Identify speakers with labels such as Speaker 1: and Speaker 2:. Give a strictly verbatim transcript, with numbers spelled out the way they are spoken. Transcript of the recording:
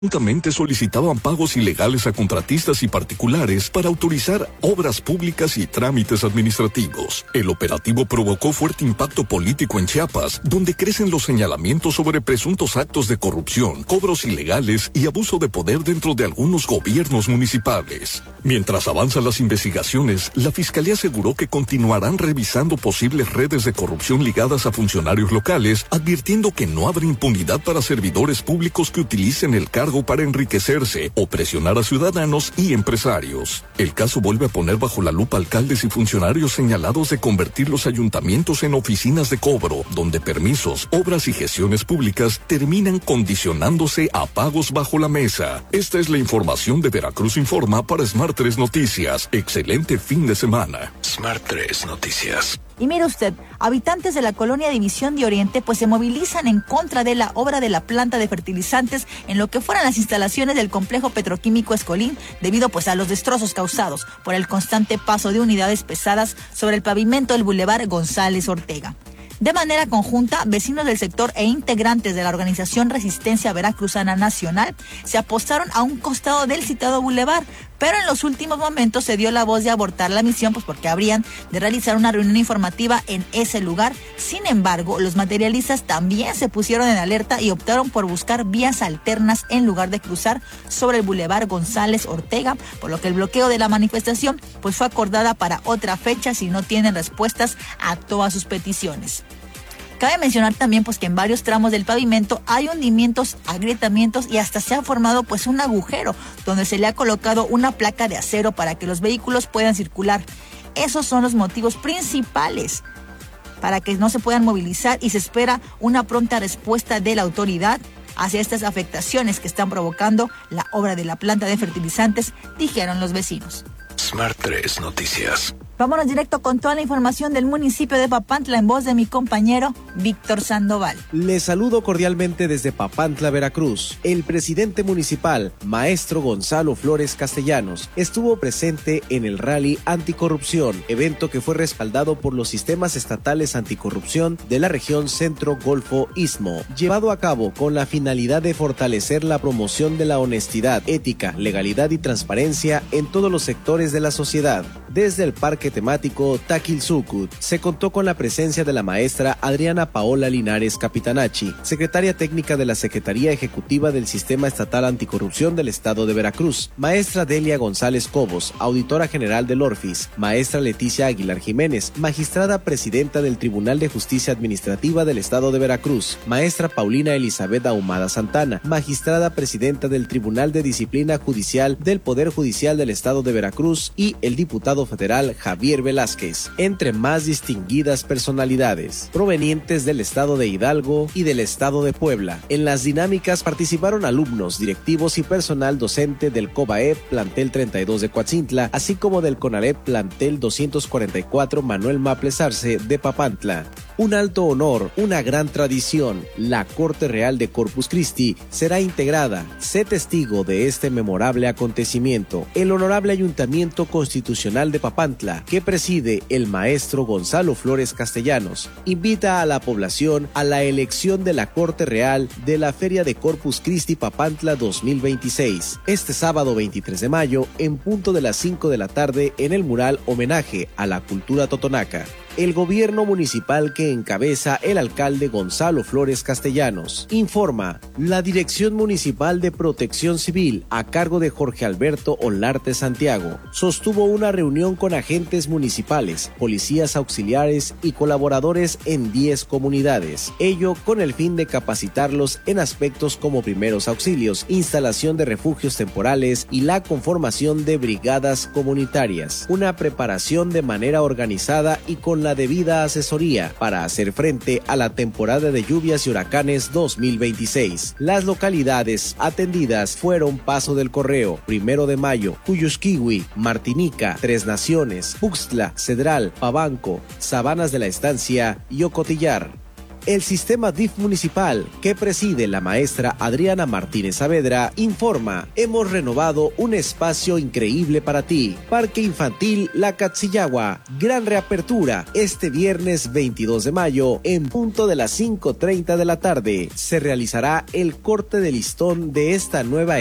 Speaker 1: Presuntamente solicitaban pagos ilegales a contratistas y particulares para autorizar obras públicas y trámites administrativos. El operativo provocó fuerte impacto político en Chiapas, donde crecen los señalamientos sobre presuntos actos de corrupción, cobros ilegales y abuso de poder dentro de algunos gobiernos municipales. Mientras avanzan las investigaciones, la Fiscalía aseguró que continuarán revisando posibles redes de corrupción ligadas a funcionarios locales, advirtiendo que no habrá impunidad para servidores públicos que utilicen el cargo para enriquecerse o presionar a ciudadanos y empresarios. El caso vuelve a poner bajo la lupa alcaldes y funcionarios señalados de convertir los ayuntamientos en oficinas de cobro, donde permisos, obras y gestiones públicas terminan condicionándose a pagos bajo la mesa. Esta es la información de Veracruz Informa para Smart tres Noticias. Excelente fin de semana.
Speaker 2: Smart tres Noticias.
Speaker 3: Y mire usted, habitantes de la colonia División de Oriente pues se movilizan en contra de la obra de la planta de fertilizantes en lo que fueran las instalaciones del complejo petroquímico Escolín, debido pues a los destrozos causados por el constante paso de unidades pesadas sobre el pavimento del bulevar González Ortega. De manera conjunta, vecinos del sector e integrantes de la organización Resistencia Veracruzana Nacional se apostaron a un costado del citado bulevar, pero en los últimos momentos se dio la voz de abortar la misión, pues porque habrían de realizar una reunión informativa en ese lugar. Sin embargo, los materialistas también se pusieron en alerta y optaron por buscar vías alternas en lugar de cruzar sobre el bulevar González Ortega, por lo que el bloqueo de la manifestación pues fue acordada para otra fecha si no tienen respuestas a todas sus peticiones. Cabe mencionar también pues que en varios tramos del pavimento hay hundimientos, agrietamientos y hasta se ha formado pues un agujero donde se le ha colocado una placa de acero para que los vehículos puedan circular. Esos son los motivos principales para que no se puedan movilizar y se espera una pronta respuesta de la autoridad hacia estas afectaciones que están provocando la obra de la planta de fertilizantes, dijeron los vecinos.
Speaker 2: Smart tres Noticias.
Speaker 3: Vámonos directo con toda la información del municipio de Papantla en voz de mi compañero Víctor Sandoval.
Speaker 4: Les saludo cordialmente desde Papantla, Veracruz. El presidente municipal, maestro Gonzalo Flores Castellanos, estuvo presente en el Rally Anticorrupción, evento que fue respaldado por los sistemas estatales anticorrupción de la región Centro-Golfo-Istmo, llevado a cabo con la finalidad de fortalecer la promoción de la honestidad, ética, legalidad y transparencia en todos los sectores de la sociedad. Desde el parque temático Taquilzucut se contó con la presencia de la maestra Adriana Paola Linares Capitanacci, secretaria técnica de la Secretaría Ejecutiva del Sistema Estatal Anticorrupción del Estado de Veracruz, maestra Delia González Cobos, auditora general del Orfis, maestra Leticia Aguilar Jiménez, magistrada presidenta del Tribunal de Justicia Administrativa del Estado de Veracruz, maestra Paulina Elizabeth Ahumada Santana, magistrada presidenta del Tribunal de Disciplina Judicial del Poder Judicial del Estado de Veracruz y el diputado federal Javier Velázquez, entre más distinguidas personalidades provenientes del estado de Hidalgo y del estado de Puebla. En las dinámicas participaron alumnos, directivos y personal docente del COBAEP plantel treinta y dos de Coatzintla, así como del CONALEP plantel doscientos cuarenta y cuatro Manuel Maples Arce de Papantla. Un alto honor, una gran tradición. La Corte Real de Corpus Christi será integrada. Sé testigo de este memorable acontecimiento. El Honorable Ayuntamiento Constitucional de Papantla, que preside el maestro Gonzalo Flores Castellanos, invita a la población a la elección de la Corte Real de la Feria de Corpus Christi Papantla dos mil veintiséis. Este sábado veintitrés de mayo, en punto de las cinco de la tarde, en el mural Homenaje a la Cultura Totonaca. El gobierno municipal que encabeza el alcalde Gonzalo Flores Castellanos informa. La Dirección Municipal de Protección Civil, a cargo de Jorge Alberto Olarte Santiago, sostuvo una reunión con agentes municipales, policías auxiliares y colaboradores en diez comunidades, ello con el fin de capacitarlos en aspectos como primeros auxilios, instalación de refugios temporales y la conformación de brigadas comunitarias, una preparación de manera organizada y con la debida asesoría para hacer frente a la temporada de lluvias y huracanes dos mil veintiséis. Las localidades atendidas fueron Paso del Correo, Primero de Mayo, Cuyusquiwi, Martinica, Tres Naciones, Puxtla, Cedral, Pabanco, Sabanas de la Estancia y Ocotillar. El sistema D I F municipal, que preside la maestra Adriana Martínez Saavedra, informa: hemos renovado un espacio increíble para ti. Parque Infantil La Catzillagua, gran reapertura este viernes veintidós de mayo en punto de las cinco treinta de la tarde. Se realizará el corte de listón de esta nueva